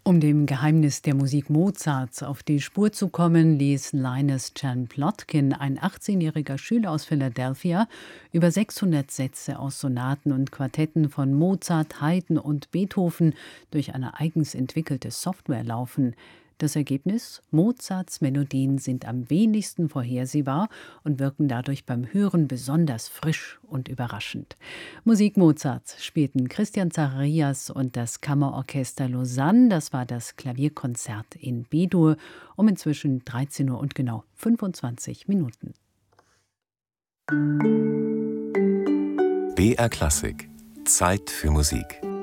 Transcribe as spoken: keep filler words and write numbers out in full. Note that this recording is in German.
Um dem Geheimnis der Musik Mozarts auf die Spur zu kommen, ließ Linus Chan Plotkin, ein achtzehnjähriger Schüler aus Philadelphia, über sechshundert Sätze aus Sonaten und Quartetten von Mozart, Haydn und Beethoven durch eine eigens entwickelte Software laufen. Das Ergebnis? Mozarts Melodien sind am wenigsten vorhersehbar und wirken dadurch beim Hören besonders frisch und überraschend. Musik Mozarts spielten Christian Zacharias und das Kammerorchester Lausanne. Das war das Klavierkonzert in B-Dur um inzwischen dreizehn Uhr und genau fünfundzwanzig Minuten. B R Klassik. Zeit für Musik.